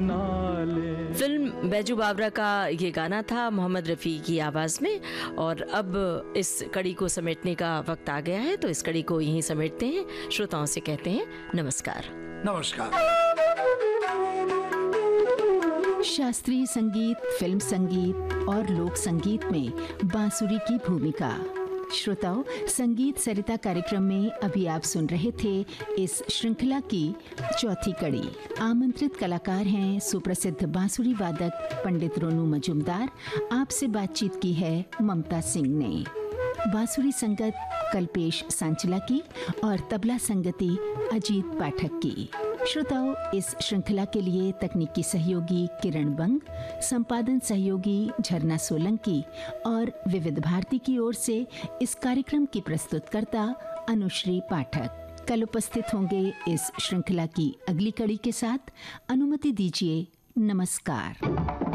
नाले। फिल्म बैजू बावरा का ये गाना था मोहम्मद रफ़ी की आवाज़ में। और अब इस कड़ी को समेटने का वक्त आ गया है, तो इस कड़ी को यहीं समेटते हैं। श्रोताओं से कहते हैं नमस्कार। नमस्कार। शास्त्रीय संगीत, फिल्म संगीत और लोक संगीत में बांसुरी की भूमिका। श्रोताओं, संगीत सरिता कार्यक्रम में अभी आप सुन रहे थे इस श्रृंखला की चौथी कड़ी। आमंत्रित कलाकार हैं सुप्रसिद्ध बांसुरी वादक पंडित रोनू मजूमदार। आपसे बातचीत की है ममता सिंह ने। बांसुरी संगत कल्पेश सांचला की और तबला संगति अजीत पाठक की। श्रोताओं, इस श्रृंखला के लिए तकनीकी सहयोगी किरण बंग, संपादन सहयोगी झरना सोलंकी और विविध भारती की ओर से इस कार्यक्रम की प्रस्तुतकर्ता अनुश्री पाठक। कल उपस्थित होंगे इस श्रृंखला की अगली कड़ी के साथ। अनुमति दीजिए। नमस्कार।